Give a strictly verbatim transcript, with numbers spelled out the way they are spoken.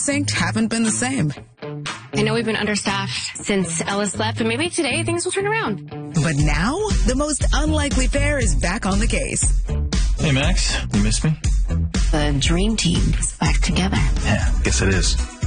Synced haven't been the same. I know we've been understaffed since Ellis left, but maybe today things will turn around. But now, the most unlikely pair is back on the case. Hey, Max, you miss me? The dream team is back together. Yeah, guess it is.